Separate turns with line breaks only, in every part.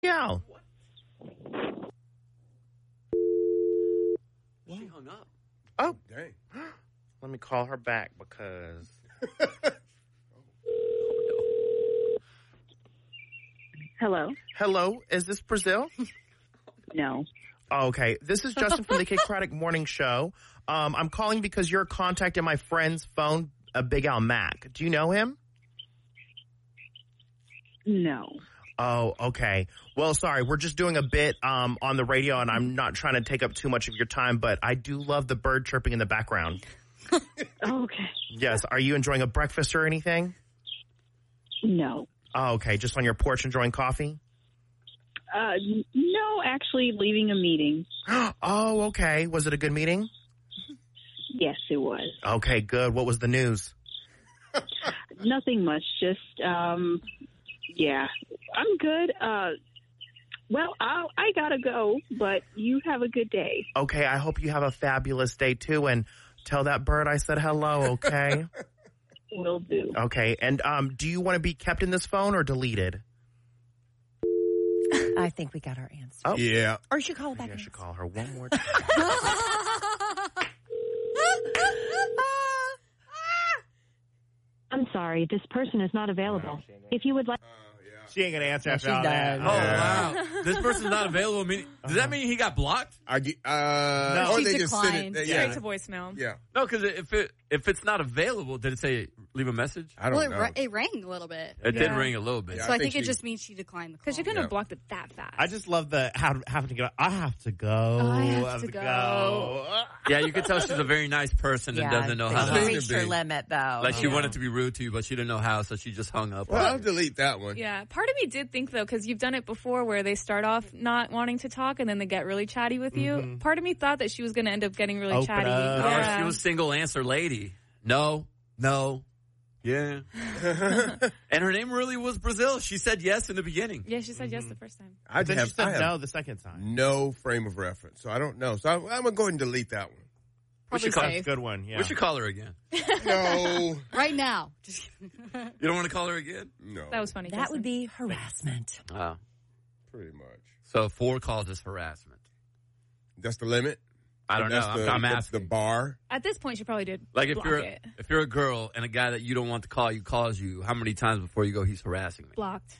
Yeah.
She hung up.
Oh,
Dang.
let me call her back because.
Hello?
Hello, is this Brazil?
No.
Oh, okay. This is Justin from the Kid Craddock Morning Show. I'm calling because you're contacting my friend's phone, Big Al Mac. Do you know him?
No.
Oh, okay. Well, sorry. We're just doing a bit on the radio, and I'm not trying to take up too much of your time, but I do love the bird chirping in the background.
Okay.
Yes. Are you enjoying a breakfast or anything?
No.
Oh, okay. Just on your porch enjoying coffee?
No, actually leaving a meeting.
Oh, okay. Was it a good meeting?
Yes, it was.
Okay, good. What was the news?
Nothing much. Just, yeah. I'm good. Well, I gotta go, but you have a good day.
Okay, I hope you have a fabulous day, too, and tell that bird I said hello, okay?
Will do.
Okay, and do you want to be kept in this phone or deleted?
I think we got our answer.
Oh.
Yeah.
Or you should call back.
Maybe I should call her one more time.
I'm sorry, this person is not available. If you would like...
She ain't going to answer after
she
all that.
does.
Oh, wow. This person's not available. Does that mean he got blocked?
Or
She
they just sent
declined.
it.
Straight to voicemail.
Yeah.
No, because if it's not available, did it say leave a message?
I don't know.
It rang a little bit.
It did
Yeah.
ring a little bit.
Yeah.
So I
think
think it
she-
just means she declined the call.
Because you couldn't
Yeah.
have blocked it that fast.
I just love the having to go. I have to go.
I have to go.
Yeah, you can tell she's a very nice person and doesn't know how
She
to.
reached her limit, though.
Like she wanted to be rude to you, but she didn't know how, so she just hung up.
Well, I'll delete that one.
Yeah. Part of me did think, though, because you've done it before where they start off not wanting to talk and then they get really chatty with you. Part of me thought that she was going to end up getting really
Open
chatty.
up.
Or
Yeah.
she was single answer lady. No, yeah. And her name really was Brazil. She said yes in the beginning.
Yeah, she said yes the first time.
I
Then she
have,
said
I have
no the second time.
no frame of reference, so I don't know. So I'm going to go ahead and delete that one.
Probably
call-
safe.
Good one, yeah.
We should call her again.
No.
Right now. Just kidding.
You don't want to call her again?
No.
That was funny.
That
Justin.
would be harassment.
Wow.
Pretty much.
So 4 calls is harassment.
That's the limit?
I don't know.
That's
I'm
the
asking.
bar?
At this point, she probably did
Like if
block it.
you're a girl and a guy that you don't want to call you calls you, how many times before you go he's harassing me?
Blocked.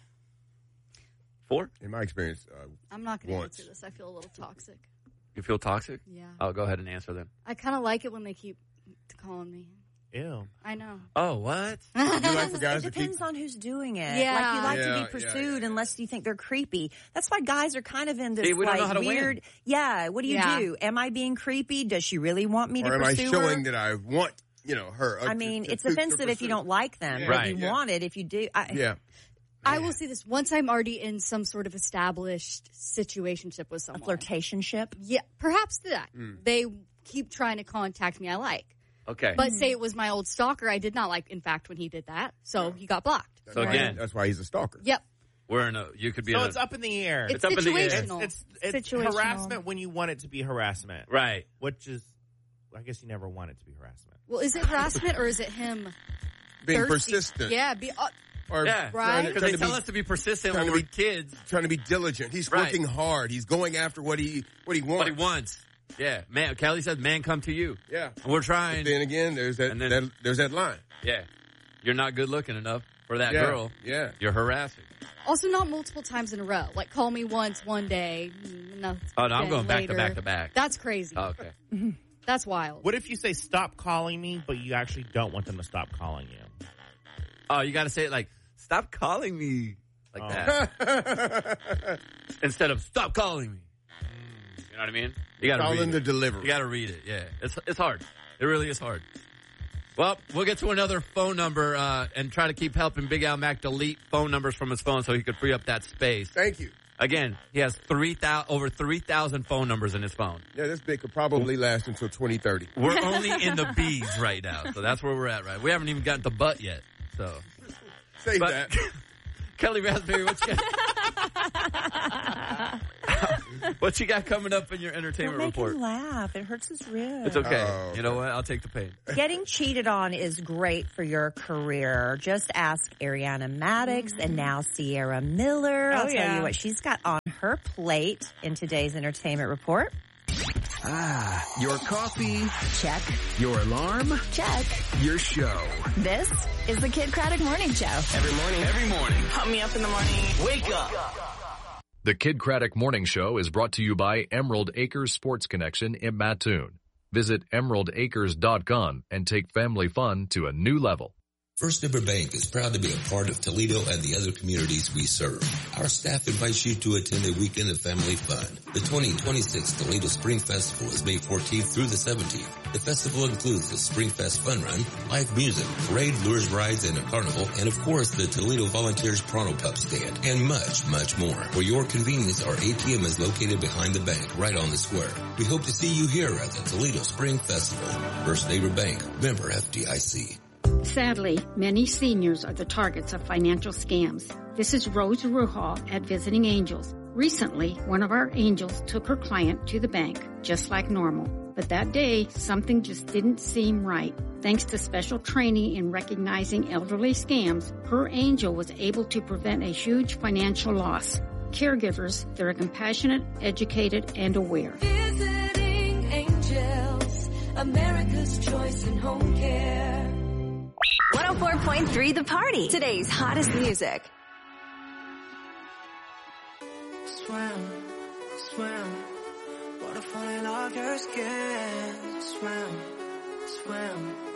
4?
In my experience,
I'm not going to
Once.
answer this. I feel a little toxic.
You feel toxic?
Yeah.
I'll go ahead and answer then.
I kind of like it when they keep calling me.
Ew.
I know.
Oh, what?
you like for guys
It
to keep...
depends on who's doing it.
Yeah.
Like you like
Yeah,
to
yeah,
be pursued
yeah.
unless you think they're creepy. That's why guys are kind of in this
See, we don't know how to
weird.
win.
Yeah. What do you
Yeah.
do? Am I being creepy? Does she really want me to
Or am I
pursue
showing
her?
that I want, her?
I mean, it's offensive if you don't like them,
Yeah.
but
Right.
you
Yeah.
want it if you do.
Yeah.
I will say this. Once I'm already in some sort of established situationship with
A
someone.
flirtationship.
Yeah, perhaps that. They keep trying to contact me. I like.
Okay.
But say it was my old stalker, I did not like, in fact, when he did that. So he got blocked.
So again,
That's why he's a stalker.
Yep.
you could be
So
in a,
it's up in the air.
It's
up in the air.
situational.
It's
Situational.
harassment when you want it to be harassment.
right.
Which is, I guess you never want it to be harassment.
Well, is it harassment or is it him
Being
thirsty?
persistent.
Yeah.
Or
Yeah.
Right?
Because they tell us to be persistent when
trying
we're
to be-
kids.
Trying to be diligent. He's
Right.
working hard. He's going after what he wants.
What he wants. Yeah. Man, Kelly said, man, come to you.
Yeah.
And we're trying.
Then again, there's that,
And then-
there's that line.
Yeah. You're not good looking enough for that
Yeah.
girl.
Yeah.
You're harassing.
Also, not multiple times in a row. Like, call me once, one day. No,
Oh, no, I'm
then
going back to
later.
back to back.
That's crazy.
Oh, okay.
That's wild.
What if you say stop calling me, but you actually don't want them to stop calling you?
Oh, you got to say it like, stop calling me. Like that. Instead of stop calling me. You know what I mean? You got to
Call
read
in the
it.
delivery.
You got to read it. Yeah. It's hard. It really is hard. Well, we'll get to another phone number and try to keep helping Big Al Mac delete phone numbers from his phone so he could free up that space.
Thank you.
Again, he has over 3,000 phone numbers in his phone.
Yeah, this bit could probably last until 2030.
We're only in the B's right now, so that's where we're at, right? We haven't even gotten to butt yet, so.
Save
But-
that.
Kelly Raspberry, What you got coming up in your
Don't
entertainment
make
report?
him laugh. It hurts his ribs.
It's okay.
Oh,
You know what? I'll take the pain.
Getting cheated on is great for your career. Just ask Ariana Madix and now Sierra Miller. I'll tell
yeah.
you what she's got on her plate in today's entertainment report.
Your coffee,
Check.
your alarm,
Check.
your show.
This is the Kid Craddock Morning Show.
Every morning.
Pump me up in the morning. Wake up.
The Kid Craddock Morning Show is brought to you by Emerald Acres Sports Connection in Mattoon. Visit emeraldacres.com and take family fun to a new level.
First Neighbor Bank is proud to be a part of Toledo and the other communities we serve. Our staff invites you to attend a weekend of family fun. The 2026 Toledo Spring Festival is May 14th through the 17th. The festival includes the Spring Fest Fun Run, live music, parade, lures, rides, and a carnival, and of course the Toledo Volunteers Pronto Pup Stand, and much, much more. For your convenience, our ATM is located behind the bank, right on the square. We hope to see you here at the Toledo Spring Festival. First Neighbor Bank, member FDIC.
Sadly, many seniors are the targets of financial scams. This is Rose Ruhal at Visiting Angels. Recently, one of our angels took her client to the bank, just like normal. But that day, something just didn't seem right. Thanks to special training in recognizing elderly scams, her angel was able to prevent a huge financial loss. Caregivers, they're compassionate, educated, and aware.
Visiting Angels, America's choice in home care.
104.3 The Party. Today's hottest music.
Swim, swim, water falling off your skin. Swim, swim.